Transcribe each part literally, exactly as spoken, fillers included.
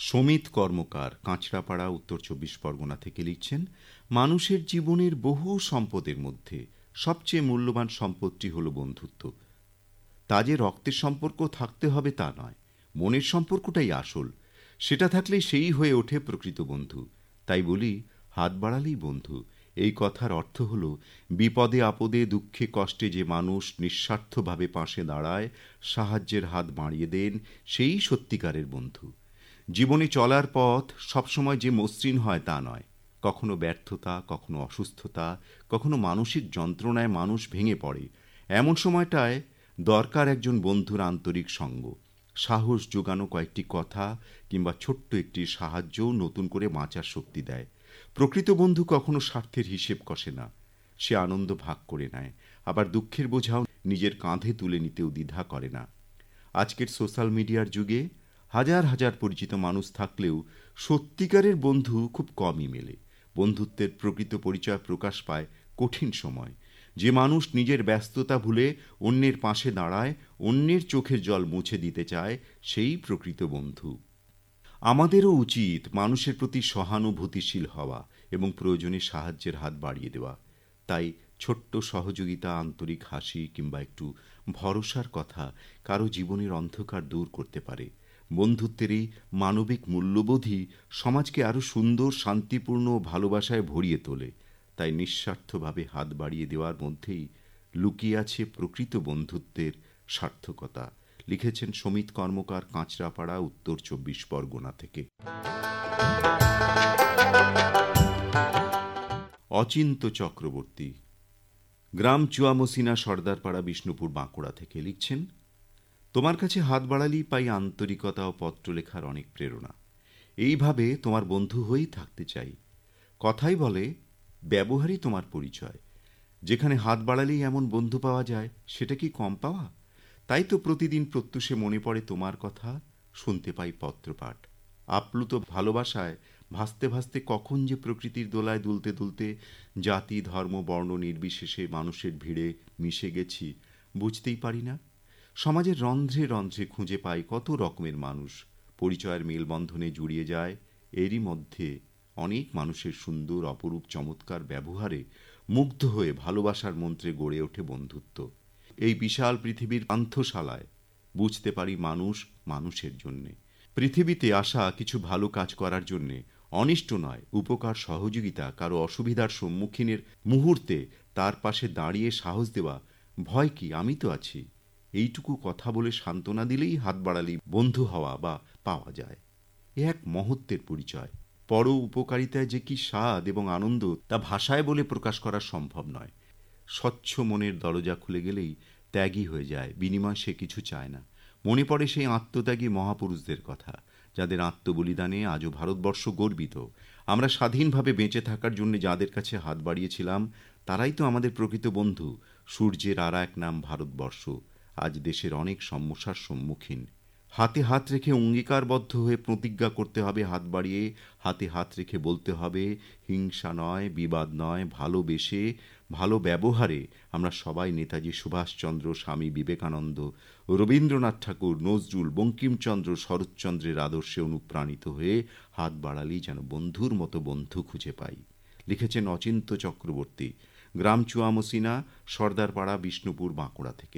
সমিত কর্মকার কাঁচরাপাড়া, উত্তর চব্বিশ পরগনা থেকে লিখছেন, মানুষের জীবনের বহু সম্পদের মধ্যে সবচেয়ে মূল্যবান সম্পদটি হল বন্ধুত্ব। তা যে রক্তের সম্পর্ক থাকতে হবে তা নয়, মনের সম্পর্কটাই আসল। সেটা থাকলে সেই হয়ে ওঠে প্রকৃত বন্ধু। তাই বলি, হাত বাড়ালেই বন্ধু। এই কথার অর্থ হল, বিপদে আপদে দুঃখে কষ্টে যে মানুষ নিঃস্বার্থভাবে পাশে দাঁড়ায়, সাহায্যের হাত বাড়িয়ে দেন, সেই সত্যিকারের বন্ধু। জীবনে চলার পথ সবসময় যে মসৃণ হয় তা নয়। কখনো ব্যর্থতা, কখনো অসুস্থতা, কখনো মানসিক যন্ত্রণায় মানুষ ভেঙে পড়ে। এমন সময়টায় দরকার একজন বন্ধুর আন্তরিক সঙ্গ, সাহস যোগানো কয়েকটি কথা কিংবা ছোট্ট একটি সাহায্যও নতুন করে বাঁচার শক্তি দেয়। প্রকৃত বন্ধু কখনো স্বার্থের হিসেব কষে না। সে আনন্দ ভাগ করে নেয়, আবার দুঃখের বোঝাও নিজের কাঁধে তুলে নিতেও দ্বিধা করে না। আজকের সোশ্যাল মিডিয়ার যুগে হাজার হাজার পরিচিত মানুষ থাকলেও সত্যিকারের বন্ধু খুব কমই মেলে। বন্ধুত্বের প্রকৃত পরিচয় প্রকাশ পায় কঠিন সময়। যে মানুষ নিজের ব্যস্ততা ভুলে অন্যের পাশে দাঁড়ায়, অন্যের চোখের জল মুছে দিতে চায়, সেই প্রকৃত বন্ধু। আমাদেরও উচিত মানুষের প্রতি সহানুভূতিশীল হওয়া এবং প্রয়োজনে সাহায্যের হাত বাড়িয়ে দেওয়া। তাই ছোট্ট সহযোগিতা, আন্তরিক হাসি কিংবা একটু ভরসার কথা কারো জীবনের অন্ধকার দূর করতে পারে। বন্ধুত্বের এই মানবিক মূল্যবোধই সমাজকে আরও সুন্দর, শান্তিপূর্ণ ও ভালোবাসায় ভরিয়ে তোলে। তাই নিঃস্বার্থভাবে হাত বাড়িয়ে দেওয়ার মধ্যেই লুকিয়ে আছে প্রকৃত বন্ধুত্বের সার্থকতা। লিখেছেন সমিত কর্মকার, কাঁচরাপাড়া, উত্তর চব্বিশ পরগনা থেকে। অচিন্ত চক্রবর্তী গ্রাম চুয়ামসিনা, সর্দারপাড়া, বিষ্ণুপুর, বাঁকুড়া থেকে লিখছেন, তোমার কাছে হাত বাড়ালেই পাই আন্তরিকতা ও পত্র লেখার অনেক প্রেরণা। এইভাবে তোমার বন্ধু হয়েই থাকতে চাই। কথাই বলে, ব্যবহারই তোমার পরিচয়। যেখানে হাত বাড়ালেই এমন বন্ধু পাওয়া যায়, সেটা কি কম পাওয়া? তাই তো প্রতিদিন প্রত্যুষে মনে পড়ে তোমার কথা, শুনতে পাই পত্রপাঠ। আপ্লুত ভালোবাসায় ভাসতে ভাসতে কখন যে প্রকৃতির দোলায় দুলতে দুলতে জাতি, ধর্ম, বর্ণ নির্বিশেষে মানুষের ভিড়ে মিশে গেছি, বুঝতেই পারি না। সমাজের রন্ধ্রে রন্ধ্রে খুঁজে পাই কত রকমের মানুষ, পরিচয়ের মেলবন্ধনে জুড়িয়ে যায়। এরই মধ্যে অনেক মানুষের সুন্দর, অপরূপ, চমৎকার ব্যবহারে মুগ্ধ হয়ে ভালোবাসার মন্ত্রে গড়ে ওঠে বন্ধুত্ব। এই বিশাল পৃথিবীর পান্থশালায় বুঝতে পারি মানুষ মানুষের জন্যে। পৃথিবীতে আসা কিছু ভালো কাজ করার জন্যে, অনিষ্ট নয়, উপকার, সহযোগিতা, কারো অসুবিধার সম্মুখীনের মুহূর্তে তার পাশে দাঁড়িয়ে সাহস দেওয়া। ভয় কি, আমি তো আছি, এইটুকু কথা বলে সান্ত্বনা দিলেই হাত বাড়ালেই বন্ধু হওয়া বা পাওয়া যায়। এ এক মহত্বের পরিচয়। পর উপকারিতায় যে কি স্বাদ এবং আনন্দ, তা ভাষায় বলে প্রকাশ করা সম্ভব নয়। স্বচ্ছ মনের দরজা খুলে গেলেই ত্যাগী হয়ে যায়, বিনিময় সে কিছু চায় না। মনে পড়ে সেই আত্মত্যাগী মহাপুরুষদের কথা, যাদের আত্মবলিদানে আজও ভারতবর্ষ গর্বিত। আমরা স্বাধীনভাবে বেঁচে থাকার জন্য যাদের কাছে হাত বাড়িয়েছিলাম, তারাই তো আমাদের প্রকৃত বন্ধু। সূর্যের আর এক নাম ভারতবর্ষ আজ দেশের অনেক সমস্যার সম্মুখীন। হাতে হাত রেখে অঙ্গীকারবদ্ধ হয়ে প্রতিজ্ঞা করতে হবে, হাত বাড়িয়ে হাতে হাত রেখে বলতে হবে, হিংসা নয়, বিবাদ নয়, ভালোবেসে, ভালো ব্যবহারে আমরা সবাই নেতাজি সুভাষচন্দ্র, স্বামী বিবেকানন্দ, রবীন্দ্রনাথ ঠাকুর, নজরুল, বঙ্কিমচন্দ্র, শরৎচন্দ্রের আদর্শে অনুপ্রাণিত হয়ে হাত বাড়ালেই যেন বন্ধুর মতো বন্ধু খুঁজে পাই। লিখেছেন অচিন্ত চক্রবর্তী, গ্রাম চুয়ামসিনা, সর্দারপাড়া, বিষ্ণুপুর, বাঁকুড়া থেকে।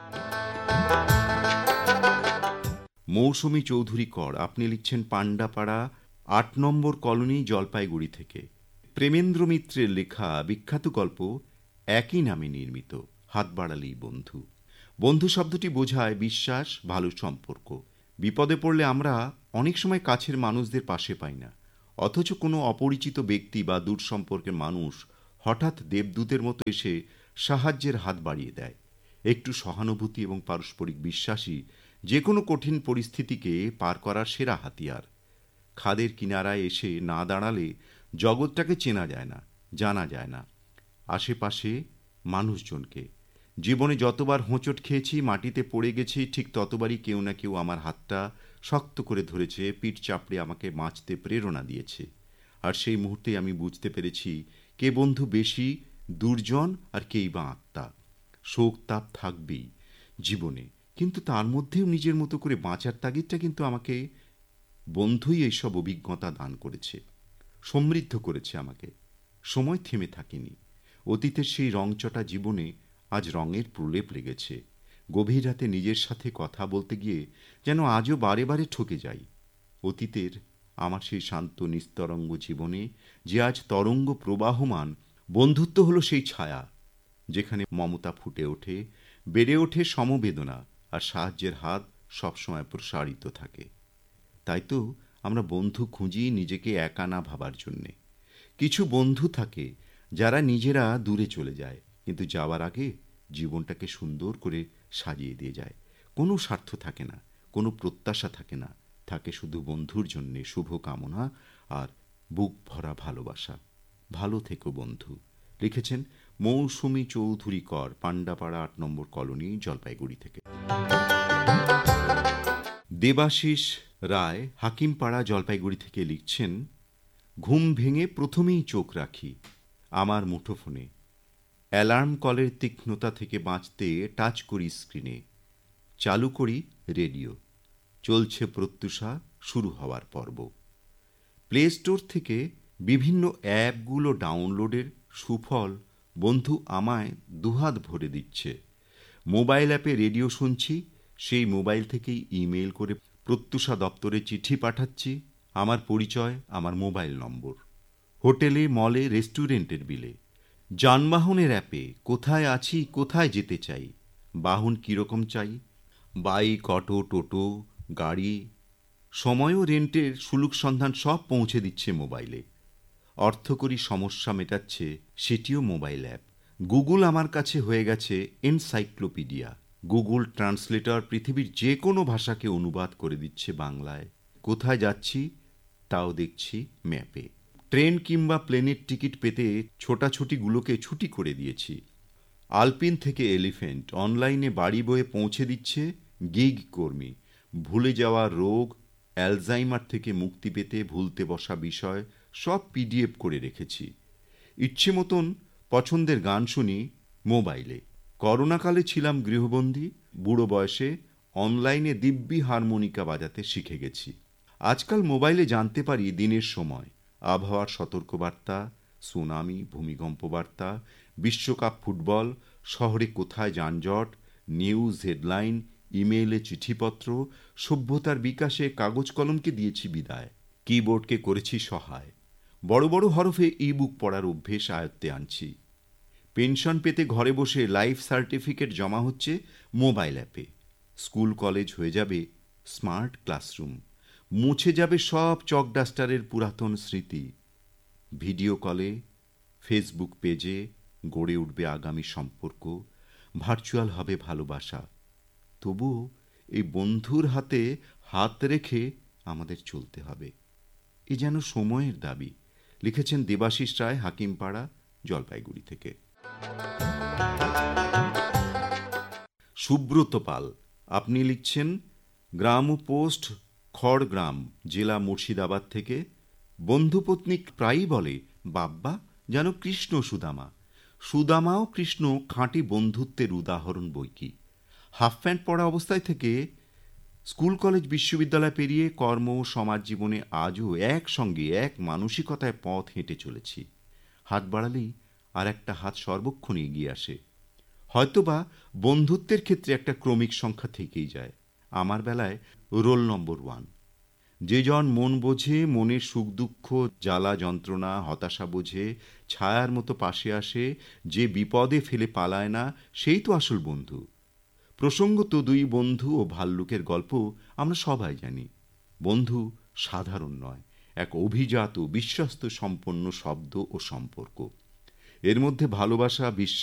মৌসুমী চৌধুরী কর, আপনি লিখছেন পাণ্ডাপাড়া, আট নম্বর কলোনি, জলপাইগুড়ি থেকে। প্রেমেন্দ্র মিত্রের লেখা বিখ্যাত গল্প একই নামে নির্মিত, হাত বাড়ালেই বন্ধু। বন্ধু শব্দটি বোঝায় বিশ্বাস, ভালো সম্পর্ক। বিপদে পড়লে আমরা অনেক সময় কাছের মানুষদের পাশে পাই না, অথচ কোনো অপরিচিত ব্যক্তি বা দূর সম্পর্কের মানুষ হঠাৎ দেবদূতের মতো এসে সাহায্যের হাত বাড়িয়ে দেয়। একটু সহানুভূতি এবং পারস্পরিক বিশ্বাসই যে কোনো কঠিন পরিস্থিতিকে পার করার সেরা হাতিয়ার। খাদের কিনারায় এসে না দাঁড়ালে জগৎটাকে চেনা যায় না, জানা যায় না আশেপাশে মানুষজনকে। জীবনে যতবার হোঁচট খেয়েছি, মাটিতে পড়ে গেছি, ঠিক ততবারই কেউ না কেউ আমার হাতটা শক্ত করে ধরেছে, পিঠ চাপড়ে আমাকে বাঁচতে প্রেরণা দিয়েছে। আর সেই মুহূর্তে আমি বুঝতে পেরেছি কে বন্ধু বেশি দুর্জন আর কেই বা আত্মা। শোক তাপ থাকবেই জীবনে, কিন্তু তার মধ্যেও নিজের মতো করে বাঁচার তাগিদটা কিন্তু আমাকে বন্ধুই এইসব অভিজ্ঞতা দান করেছে, সমৃদ্ধ করেছে আমাকে। সময় থেমে থাকেনি। অতীতের সেই রংচটা জীবনে আজ রঙের প্রলেপ লেগেছে। গভীর রাতে নিজের সাথে কথা বলতে গিয়ে যেন আজও বারে বারে ঠকে যাই। অতীতের আমার সেই শান্ত নিস্তরঙ্গ জীবনে যে আজ তরঙ্গ প্রবাহমান, বন্ধুত্ব হলো সেই ছায়া যেখানে মমতা ফুটে ওঠে, বেড়ে ওঠে সমবেদনা, আর সাহায্যের হাত সবসময় প্রসারিত থাকে। তাই তো আমরা বন্ধু খুঁজি নিজেকে একা না ভাবার জন্যে। কিছু বন্ধু থাকে যারা নিজেরা দূরে চলে যায়, কিন্তু যাওয়ার আগে জীবনটাকে সুন্দর করে সাজিয়ে দিয়ে যায়। কোনো স্বার্থ থাকে না, কোনো প্রত্যাশা থাকে না, থাকে শুধু বন্ধুর জন্যে শুভ কামনা আর বুক ভরা ভালোবাসা। ভালো থেকো বন্ধু। লিখেছেন মৌসুমী চৌধুরী কর, পান্ডাপাড়া আট নম্বর কলোনি, জলপাইগুড়ি থেকে। দেবাশিস রায় হাকিমপাড়া, জলপাইগুড়ি থেকে লিখছেন, ঘুম ভেঙে প্রথমেই চোখ রাখি আমার মুঠোফোনে। অ্যালার্ম কলের তীক্ষ্ণতা থেকে বাঁচতে টাচ করি স্ক্রিনে। চালু করি রেডিও, চলছে প্রত্যুষা শুরু হওয়ার পর্ব। প্লে স্টোর থেকে বিভিন্ন অ্যাপগুলো ডাউনলোডের সুফল বন্ধু আমায় দুহাত ভরে দিচ্ছে। মোবাইল অ্যাপে রেডিও শুনছি, সেই মোবাইল থেকেই ইমেল করে প্রত্যুষা দপ্তরে চিঠি পাঠাচ্ছি। আমার পরিচয় আমার মোবাইল নম্বর। হোটেলে, মলে, রেস্টুরেন্টের বিলে, যানবাহনের অ্যাপে কোথায় আছি, কোথায় যেতে চাই, বাহন কীরকম চাই, বাইক, অটো, টোটো, গাড়ি, সময়ও রেন্টের সুলুক সন্ধান সব পৌঁছে দিচ্ছে মোবাইলে। অর্থকরী সমস্যা মেটাচ্ছে সেটিও মোবাইল অ্যাপ। গুগল আমার কাছে হয়ে গেছে এনসাইক্লোপিডিয়া। গুগল ট্রান্সলেটর পৃথিবীর যে কোনো ভাষাকে অনুবাদ করে দিচ্ছে বাংলায়। কোথায় যাচ্ছি তাও দেখছি ম্যাপে। ট্রেন কিংবা প্লেনের টিকিট পেতে ছোটাছুটিগুলোকে ছুটি করে দিয়েছি। আলপিন থেকে এলিফেন্ট অনলাইনে বাড়ি বয়ে পৌঁছে দিচ্ছে গিগ কর্মী। ভুলে যাওয়া রোগ, অ্যালজাইমার থেকে মুক্তি পেতে ভুলতে বসা বিষয় সব পিডিএফ করে রেখেছি। ইচ্ছে মতন পছন্দের গান শুনি মোবাইলে। করোনাকালে ছিলাম গৃহবন্দী, বুড়ো বয়সে অনলাইনে দিব্যি হারমোনিকা বাজাতে শিখে গেছি। আজকাল মোবাইলে জানতে পারি দিনের সময়, আবহাওয়ার সতর্কবার্তা, সুনামি, ভূমিকম্প বার্তা, বিশ্বকাপ ফুটবল, শহরে কোথায় যানজট, নিউজ হেডলাইন, ইমেইলে চিঠিপত্র। সভ্যতার বিকাশে কাগজ কলমকে দিয়েছি বিদায়, কিবোর্ডকে করেছি সহায়। বড় বড় হরফে ইবুক পড়ার অভ্যেস আয়ত্তে আনছি। পেনশন পেতে ঘরে বসে লাইফ সার্টিফিকেট জমা হচ্ছে মোবাইল অ্যাপে। স্কুল কলেজ হয়ে যাবে স্মার্ট ক্লাসরুম। মুছে যাবে সব চক ডাস্টারের পুরাতন স্মৃতি। ভিডিও কলে, ফেসবুক পেজে গড়ে উঠবে আগামী সম্পর্ক। ভার্চুয়াল হবে ভালোবাসা। তবুও এই বন্ধুর হাতে হাত রেখে আমাদের চলতে হবে। এ যেন সময়ের দাবি। লিখেছেন দেবাশিস রায়, হাকিমপাড়া, জলপাইগুড়ি থেকে। সুব্রত পাল, আপনি লিখছেন গ্রাম পোস্ট, খড়গ্রাম, জেলা মুর্শিদাবাদ থেকে। বন্ধুপত্নী প্রায়ই বলে, বাব্বা যেন কৃষ্ণ সুদামা। সুদামাও কৃষ্ণ খাঁটি বন্ধুত্বের উদাহরণ বইকি। হাফ প্যান্ট পরা অবস্থায় থেকে স্কুল কলেজ বিশ্ববিদ্যালয় পেরিয়ে কর্ম সমাজ জীবনে আজও একসঙ্গে এক মানসিকতায় পথ হেঁটে চলেছি। হাত বাড়ালেই আর একটা হাত সর্বক্ষণ এগিয়ে আসে। হয়তোবা বন্ধুত্বের ক্ষেত্রে একটা ক্রমিক সংখ্যা থেকেই যায়। আমার বেলায় রোল নম্বর ওয়ান। যে জন মন বোঝে, মনের সুখ দুঃখ, জ্বালা যন্ত্রণা, হতাশা বোঝে, ছায়ার মতো পাশে আসে, যে বিপদে ফেলে পালায় না, সেই তো আসল বন্ধু। প্রসঙ্গত দুই বন্ধু ও ভাল্লুকের গল্প আমরা সবাই জানি। বন্ধু সাধারণ নয়, এক অভিজাত বিশ্বস্ত সম্পন্ন শব্দ ও সম্পর্ক। এর মধ্যে ভালোবাসা, বিশ্বাস